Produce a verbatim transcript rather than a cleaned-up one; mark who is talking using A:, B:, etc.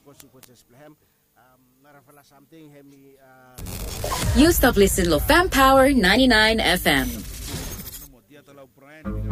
A: consequences plahem. Um, narafala something hemi.
B: You stop listening to Fam Power ninety-nine F M.